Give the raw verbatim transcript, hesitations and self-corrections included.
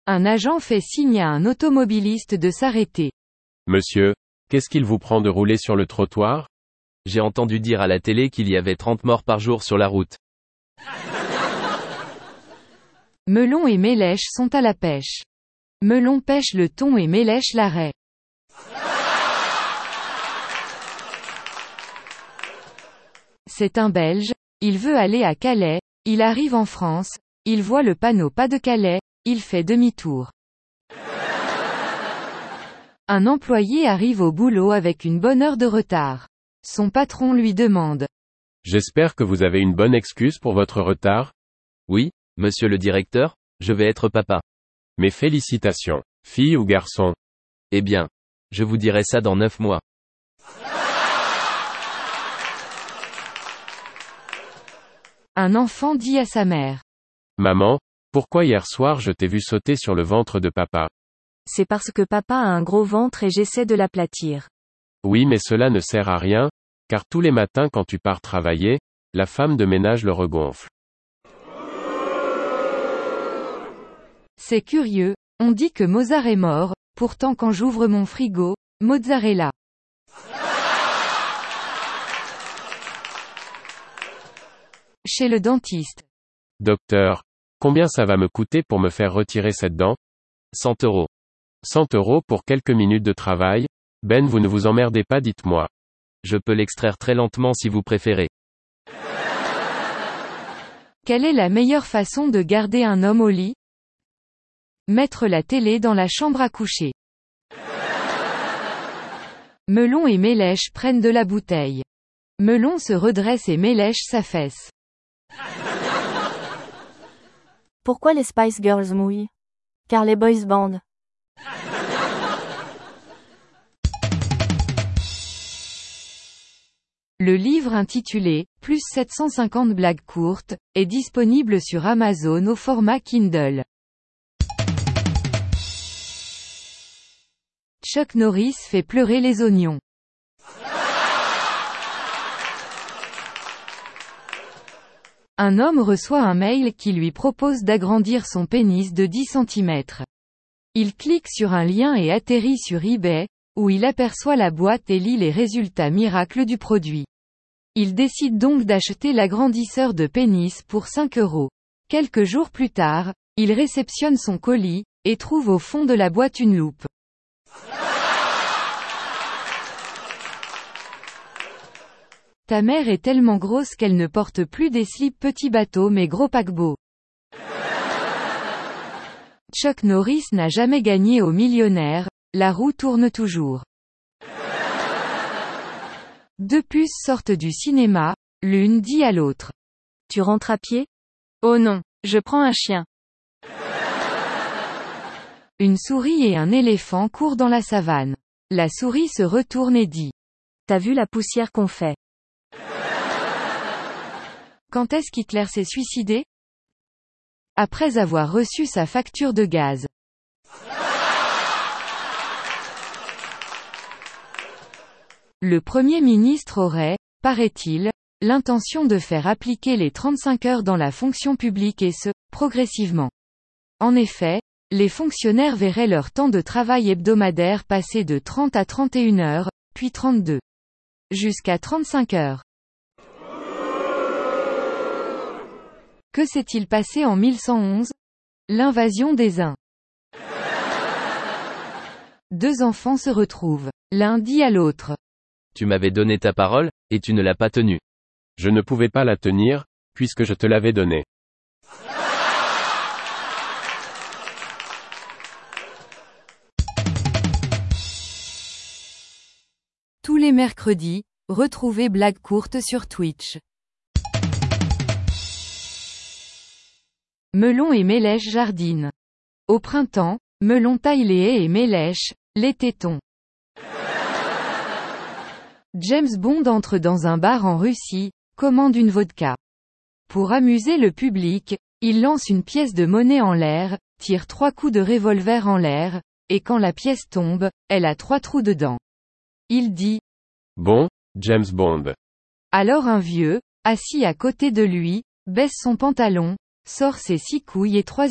Un agent fait signe à un automobiliste de s'arrêter. Monsieur, qu'est-ce qu'il vous prend de rouler sur le trottoir? J'ai entendu dire à la télé qu'il y avait trente morts par jour sur la route. Melon et Mélèche sont à la pêche. Melon pêche le thon et Mélèche la raie. C'est un Belge, il veut aller à Calais, il arrive en France, il voit le panneau pas de Calais, il fait demi-tour. Un employé arrive au boulot avec une bonne heure de retard. Son patron lui demande. J'espère que vous avez une bonne excuse pour votre retard? Oui, monsieur le directeur, je vais être papa. Mes félicitations, fille ou garçon? Eh bien, je vous dirai ça dans neuf mois. Un enfant dit à sa mère. Maman, pourquoi hier soir je t'ai vu sauter sur le ventre de papa? C'est parce que papa a un gros ventre et j'essaie de l'aplatir. Oui, mais cela ne sert à rien, car tous les matins quand tu pars travailler, la femme de ménage le regonfle. C'est curieux, on dit que Mozart est mort, pourtant quand j'ouvre mon frigo, Mozart est là. Chez le dentiste. Docteur, combien ça va me coûter pour me faire retirer cette dent? cent euros. cent euros pour quelques minutes de travail? Ben, vous ne vous emmerdez pas, dites-moi. Je peux l'extraire très lentement si vous préférez. Quelle est la meilleure façon de garder un homme au lit? Mettre la télé dans la chambre à coucher. Melon et Mélèche prennent de la bouteille. Melon se redresse et Mélèche s'affaisse. Pourquoi les Spice Girls mouillent? Car les boys band. Le livre intitulé « Plus sept cent cinquante blagues courtes » est disponible sur Amazon au format Kindle. Chuck Norris fait pleurer les oignons. Un homme reçoit un mail qui lui propose d'agrandir son pénis de dix centimètres. Il clique sur un lien et atterrit sur eBay, où il aperçoit la boîte et lit les résultats miracles du produit. Il décide donc d'acheter l'agrandisseur de pénis pour cinq euros. Quelques jours plus tard, il réceptionne son colis, et trouve au fond de la boîte une loupe. Ta mère est tellement grosse qu'elle ne porte plus des slips petit bateau mais gros paquebot. Chuck Norris n'a jamais gagné au millionnaire, la roue tourne toujours. Deux puces sortent du cinéma, l'une dit à l'autre. Tu rentres à pied? Oh non, je prends un chien. Une souris et un éléphant courent dans la savane. La souris se retourne et dit. T'as vu la poussière qu'on fait? Quand est-ce qu'Hitler s'est suicidé? Après avoir reçu sa facture de gaz. Le Premier ministre aurait, paraît-il, l'intention de faire appliquer les trente-cinq heures dans la fonction publique et ce, progressivement. En effet, les fonctionnaires verraient leur temps de travail hebdomadaire passer de trente à trente et une heures, puis trente-deux. Jusqu'à trente-cinq heures. Que s'est-il passé en mille cent onze? L'invasion des Huns. Deux enfants se retrouvent. L'un dit à l'autre. Tu m'avais donné ta parole, et tu ne l'as pas tenue. Je ne pouvais pas la tenir, puisque je te l'avais donnée. Tous les mercredis, retrouvez Blagues courtes sur Twitch. Melon et Mélèche jardinent. Au printemps, Melon taille les haies et Mélèche, les tétons. James Bond entre dans un bar en Russie, commande une vodka. Pour amuser le public, il lance une pièce de monnaie en l'air, tire trois coups de revolver en l'air, et quand la pièce tombe, elle a trois trous dedans. Il dit. Bon, James Bond. Alors un vieux, assis à côté de lui, baisse son pantalon, sort ses six couilles et trois